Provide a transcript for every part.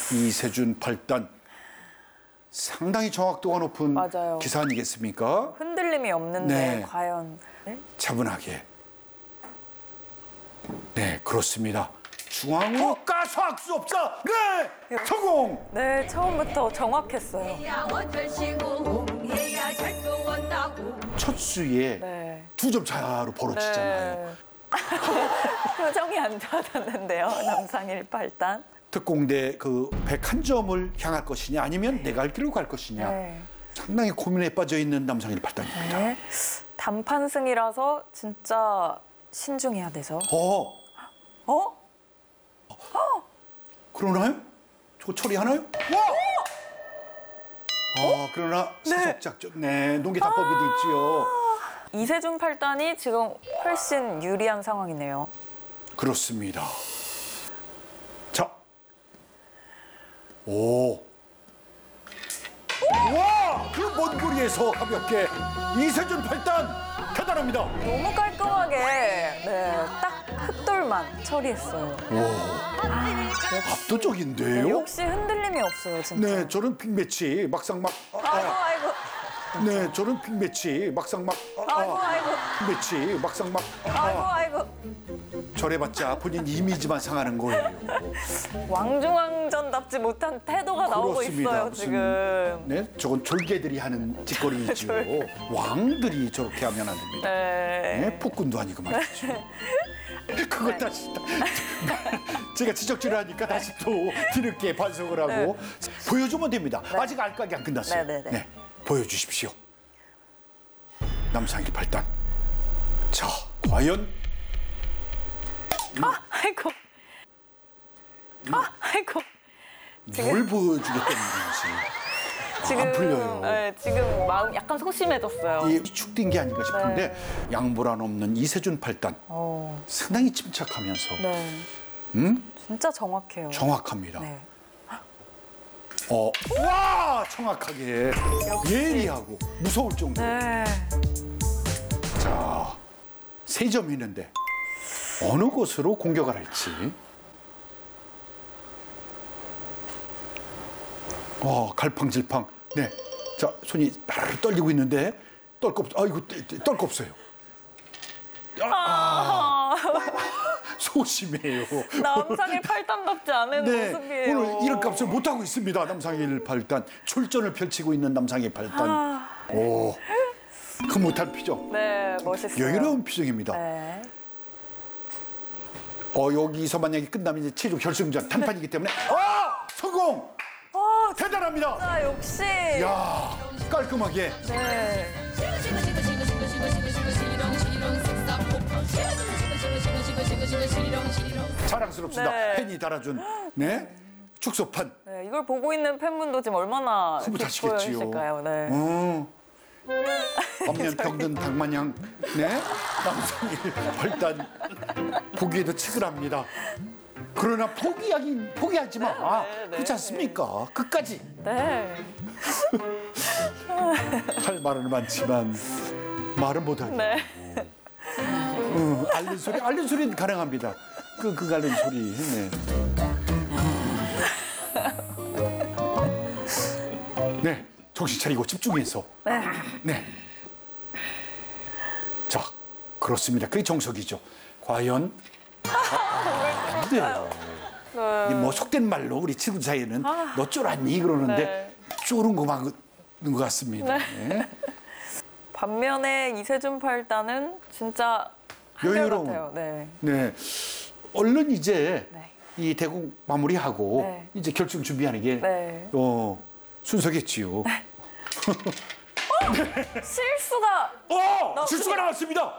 이세준 8단 상당히 정확도가 높은 맞아요. 기사 아니겠습니까? 흔들림이 없는데 네. 과연 네? 차분하게. 네, 그렇습니다. 중앙으로 까서 악수 없자. 네, 성공. 네, 처음부터 정확했어요. 첫 수에 네. 2점 차로 벌어지잖아요. 네. 표정이 안 좋아졌는데요. 남상 18단. 특공대 그 101점을 향할 것이냐 아니면 내가 할 길로 갈 것이냐. 네. 상당히 고민에 빠져 있는 남상 18단입니다. 네. 단판 승이라서 진짜 신중해야 돼서. 어? 그러나요? 저거 처리하나요? 그러나 사석작전. 네, 농기타법이 돼 있지요. 이세준 8단이 지금 훨씬 유리한 상황이네요. 그렇습니다. 자. 오. 와! 그 먼 거리에서 가볍게 이세준 8단 대단합니다. 너무 깔끔하게 네, 딱 흑돌만 처리했어요. 압도적인데요? 역시 흔들림이 없어요, 진짜. 네, 저는 빅매치 막상 막 아이고. 네, 저는 빅매치 막상 막 아이고. 빅매치 막상 막 아이고. 저래봤자 본인 이미지만 상하는 거예요. 왕중왕전답지 못한 태도가 나오고 그렇습니다. 있어요, 무슨, 지금. 네, 저건 졸개들이 하는 짓거리이지요. 왕들이 저렇게 하면 안 됩니다. 네. 네, 폭군도 아니고 말이죠. 그걸 다시 제가 지적질을 하니까 다시 또 뒤늦게 반성을 하고 보여주면 됩니다. 아직 알까기 안 끝났어요. 네. 보여주십시오. 남상 18단. 자, 과연 아이고. 뭘 보여주겠다는 건지 안 풀려요. 네, 지금 마음 약간 소심해졌어요. 이 축된 게 아닌가 싶은데 양보란 없는 이세준 8단 상당히 침착하면서 네. 진짜 정확해요. 정확합니다. 네. 와 정확하게 예리하고 무서울 정도. 네. 자, 3점 있는데 어느 곳으로 공격을 할지. 갈팡질팡. 네. 자, 손이 바로 떨리고 있는데 떨거 없어요. 소심해요. 남상의 8단답지 않은 네, 모습이에요. 오늘 이런 값을 못 하고 있습니다. 남상일 8단 출전을 펼치고 있는 남상일 8단. 그 못한 표정. 네, 멋있어요. 여유로운 표정입니다. 네. 여기서 만약에 끝나면 이제 최종 결승전 단판이기 때문에 성공! 대단합니다. 아, 역시. 야, 깔끔하게. 네. 자랑스럽습니다. 네. 팬이 달아준 축소판. 네, 이걸 보고 있는 팬분도 지금 얼마나 흐뭇하시겠지요. 기뻐하실까요? 네. 반면 병든 닭마냥 남성이 일단 보기에도 측은합니다. 그러나 포기하지 마. 그렇지 않습니까? 끝까지. 네. 할 말은 많지만 말은 못하죠. 네. 앓는 소리는 가능합니다. 그 앓는 소리. 네, 정신 차리고 집중해서. 네. 자, 그렇습니다. 그게 정석이죠. 과연 안 돼요. 뭐 속된 말로 우리 친구 사이에는 너 쫄았니 그러는데 쫄은 거 맞는 것 같습니다. 네. 반면에 이세준 8단은 진짜 여유로운. 한결같아요. 네. 네. 얼른 이제 네. 이 대국 마무리하고 네. 이제 결승 준비하는 게 네. 순서겠지요. 실수가. 실수가 나왔습니다.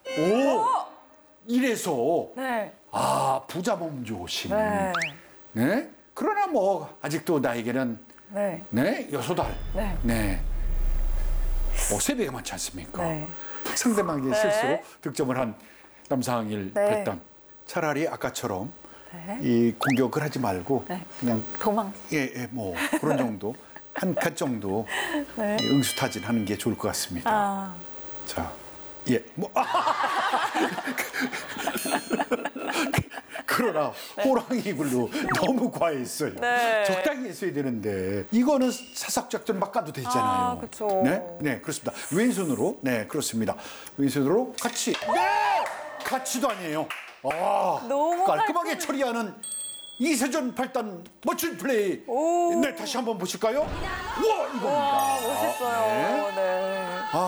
이래서 네. 부자 몸조심. 네. 네. 그러나 뭐 아직도 나에게는 네. 6달. 네. 네. 세배가 많지 않습니까? 네. 상대방의 실수로 득점을 한 남상일 네. 8단. 차라리 아까처럼 네. 이 공격을 하지 말고 그냥 도망. 뭐 그런 정도 한 칸 정도 네. 응수타진하는 게 좋을 것 같습니다. 자, 그러나 호랑이 굴로 너무 과했어요. 네. 적당히 했어야 되는데 이거는 사석작전 막 가도 되잖아요. 아, 그쵸. 네, 네 그렇습니다. 왼손으로 네 그렇습니다. 왼손으로 같이 네 같이도 아니에요. 아, 너무 깔끔하게 깔끔해. 처리하는 이세준 8단 멋진 플레이. 오. 네 다시 한번 보실까요? 우와 이겁니다. 와, 멋있어요. 네. 네.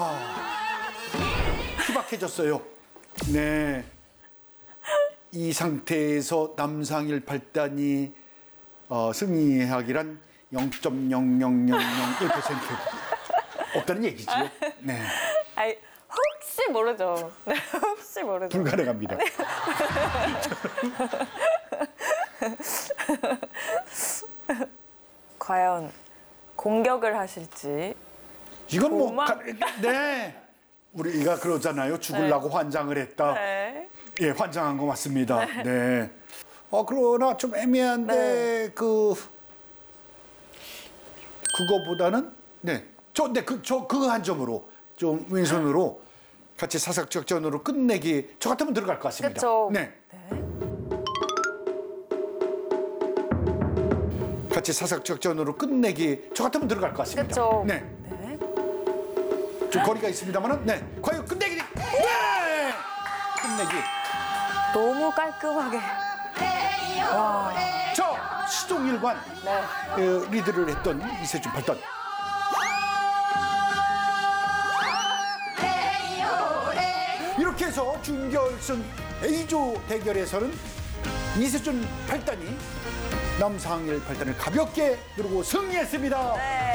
희박해졌어요. 네. 이 상태에서 남상일 8단이 승리하기란 0.00001% 없다는 얘기죠. 네. 아이, 혹시 모르죠. 네, 혹시 모르죠. 불가능합니다. 과연 공격을 하실지. 이건 뭐, 도망- 네. 우리가 그러잖아요. 죽으려고 환장을 했다. 네. 예, 환장한 거 맞습니다. 네. 그러나 좀 애매한데, 네. 그거보다는, 네. 그 한 점으로, 좀 왼손으로 같이 사석작전으로 끝내기, 저 같으면 들어갈 것 같습니다. 그쵸. 네. 같이 사석작전으로 끝내기, 저 같으면 들어갈 것 같습니다. 그쵸. 네. 네. 좀 거리가 있습니다만은, 네. 과연 끝내기, 네! 끝내기. 너무 깔끔하게. 와. 저 시종일관 네. 리드를 했던 이세준 8단. 이렇게 해서 준결승 A조 대결에서는 이세준 8단이 남상일 8단을 가볍게 누르고 승리했습니다. 네.